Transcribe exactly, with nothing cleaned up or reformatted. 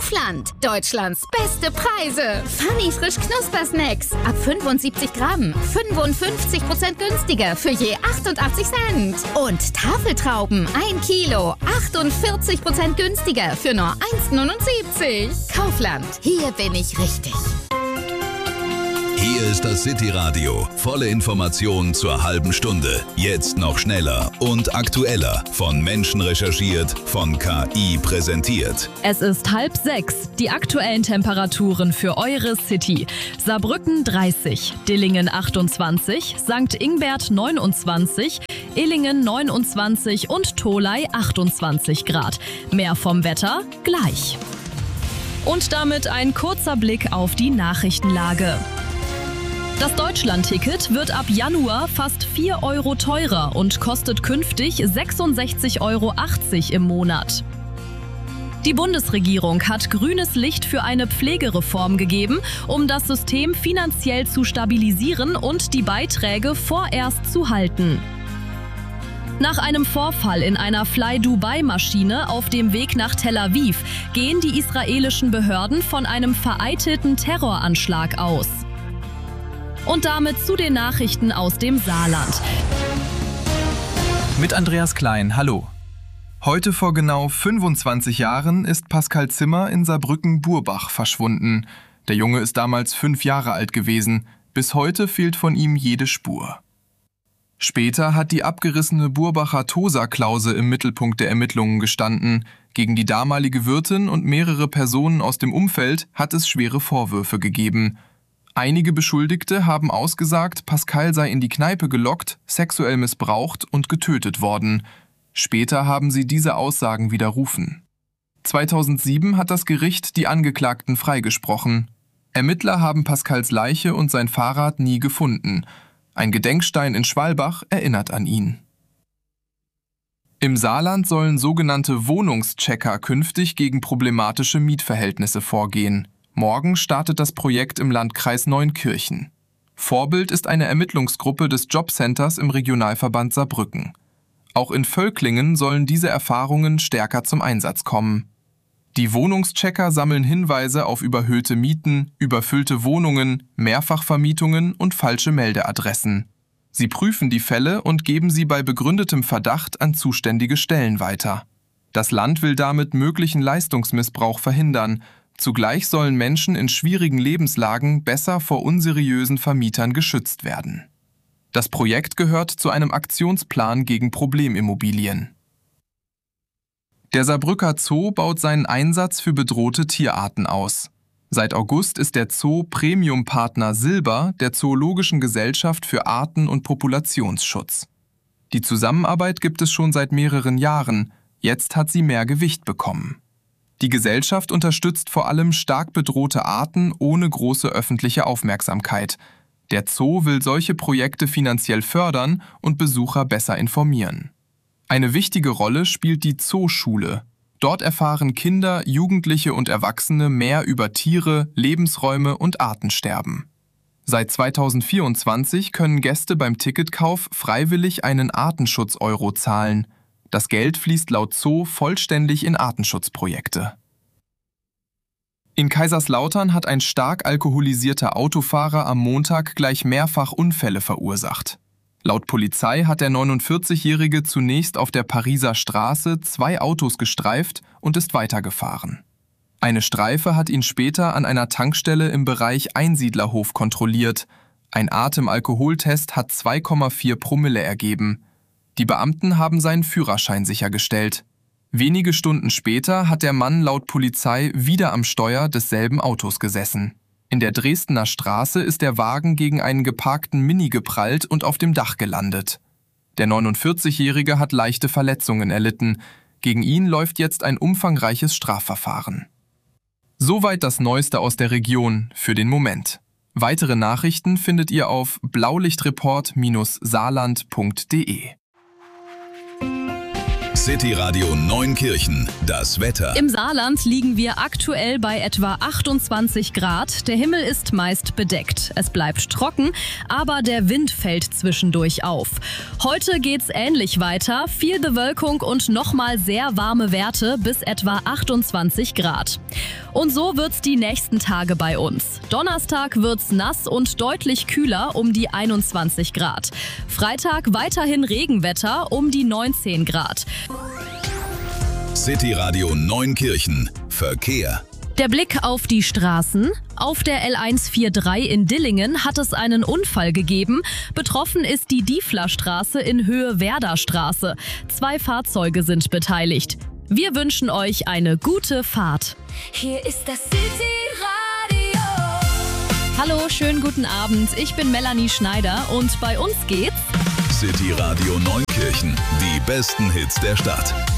Kaufland. Deutschlands beste Preise. Funny frisch Knuspersnacks. Ab fünfundsiebzig Gramm. fünfundfünfzig Prozent günstiger für je achtundachtzig Cent. Und Tafeltrauben. ein Kilo. achtundvierzig Prozent günstiger für nur eins neunundsiebzig. Kaufland. Hier bin ich richtig. Hier ist das City-Radio. Volle Informationen zur halben Stunde. Jetzt noch schneller und aktueller. Von Menschen recherchiert, von K I präsentiert. Es ist halb sechs. Die aktuellen Temperaturen für eure City. Saarbrücken dreißig, Dillingen achtundzwanzig, Sankt Ingbert neunundzwanzig, Illingen neunundzwanzig und Tholey achtundzwanzig Grad. Mehr vom Wetter gleich. Und damit ein kurzer Blick auf die Nachrichtenlage. Das Deutschland-Ticket wird ab Januar fast vier Euro teurer und kostet künftig sechsundsechzig Euro achtzig im Monat. Die Bundesregierung hat grünes Licht für eine Pflegereform gegeben, um das System finanziell zu stabilisieren und die Beiträge vorerst zu halten. Nach einem Vorfall in einer Fly-Dubai-Maschine auf dem Weg nach Tel Aviv gehen die israelischen Behörden von einem vereitelten Terroranschlag aus. Und damit zu den Nachrichten aus dem Saarland. Mit Andreas Klein, hallo. Heute vor genau fünfundzwanzig Jahren ist Pascal Zimmer in Saarbrücken-Burbach verschwunden. Der Junge ist damals fünf Jahre alt gewesen. Bis heute fehlt von ihm jede Spur. Später hat die abgerissene Burbacher Tosa-Klause im Mittelpunkt der Ermittlungen gestanden. Gegen die damalige Wirtin und mehrere Personen aus dem Umfeld hat es schwere Vorwürfe gegeben. Einige Beschuldigte haben ausgesagt, Pascal sei in die Kneipe gelockt, sexuell missbraucht und getötet worden. Später haben sie diese Aussagen widerrufen. zweitausendsieben hat das Gericht die Angeklagten freigesprochen. Ermittler haben Pascals Leiche und sein Fahrrad nie gefunden. Ein Gedenkstein in Schwalbach erinnert an ihn. Im Saarland sollen sogenannte Wohnungschecker künftig gegen problematische Mietverhältnisse vorgehen. Morgen startet das Projekt im Landkreis Neunkirchen. Vorbild ist eine Ermittlungsgruppe des Jobcenters im Regionalverband Saarbrücken. Auch in Völklingen sollen diese Erfahrungen stärker zum Einsatz kommen. Die Wohnungschecker sammeln Hinweise auf überhöhte Mieten, überfüllte Wohnungen, Mehrfachvermietungen und falsche Meldeadressen. Sie prüfen die Fälle und geben sie bei begründetem Verdacht an zuständige Stellen weiter. Das Land will damit möglichen Leistungsmissbrauch verhindern. Zugleich sollen Menschen in schwierigen Lebenslagen besser vor unseriösen Vermietern geschützt werden. Das Projekt gehört zu einem Aktionsplan gegen Problemimmobilien. Der Saarbrücker Zoo baut seinen Einsatz für bedrohte Tierarten aus. Seit August ist der Zoo Premium-Partner Silber der Zoologischen Gesellschaft für Arten- und Populationsschutz. Die Zusammenarbeit gibt es schon seit mehreren Jahren, jetzt hat sie mehr Gewicht bekommen. Die Gesellschaft unterstützt vor allem stark bedrohte Arten ohne große öffentliche Aufmerksamkeit. Der Zoo will solche Projekte finanziell fördern und Besucher besser informieren. Eine wichtige Rolle spielt die Zooschule. Dort erfahren Kinder, Jugendliche und Erwachsene mehr über Tiere, Lebensräume und Artensterben. Seit zweitausendvierundzwanzig können Gäste beim Ticketkauf freiwillig einen Artenschutz-Euro zahlen. Das Geld fließt laut Zoo vollständig in Artenschutzprojekte. In Kaiserslautern hat ein stark alkoholisierter Autofahrer am Montag gleich mehrfach Unfälle verursacht. Laut Polizei hat der neunundvierzigjährige zunächst auf der Pariser Straße zwei Autos gestreift und ist weitergefahren. Eine Streife hat ihn später an einer Tankstelle im Bereich Einsiedlerhof kontrolliert. Ein Atemalkoholtest hat zwei Komma vier Promille ergeben. Die Beamten haben seinen Führerschein sichergestellt. Wenige Stunden später hat der Mann laut Polizei wieder am Steuer desselben Autos gesessen. In der Dresdner Straße ist der Wagen gegen einen geparkten Mini geprallt und auf dem Dach gelandet. Der neunundvierzigjährige hat leichte Verletzungen erlitten. Gegen ihn läuft jetzt ein umfangreiches Strafverfahren. Soweit das Neueste aus der Region für den Moment. Weitere Nachrichten findet ihr auf blaulichtreport Bindestrich saarland Punkt de. City Radio Neunkirchen, das Wetter. Im Saarland liegen wir aktuell bei etwa achtundzwanzig Grad. Der Himmel ist meist bedeckt. Es bleibt trocken, aber der Wind fällt zwischendurch auf. Heute geht's ähnlich weiter. Viel Bewölkung und nochmal sehr warme Werte bis etwa achtundzwanzig Grad. Und so wird's die nächsten Tage bei uns. Donnerstag wird's nass und deutlich kühler um die einundzwanzig Grad. Freitag weiterhin Regenwetter um die neunzehn Grad. City Radio Neunkirchen. Verkehr. Der Blick auf die Straßen. Auf der L hundertdreiundvierzig in Dillingen hat es einen Unfall gegeben. Betroffen ist die Dieflerstraße in Höhe Werderstraße. Zwei Fahrzeuge sind beteiligt. Wir wünschen euch eine gute Fahrt. Hier ist das City Radio. Hallo, schönen guten Abend. Ich bin Melanie Schneider und bei uns geht's City Radio Neunkirchen. Die besten Hits der Stadt.